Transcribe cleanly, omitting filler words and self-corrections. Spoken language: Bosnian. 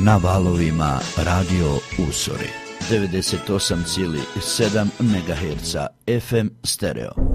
na valovima Radio Usori. 98,7 MHz FM stereo.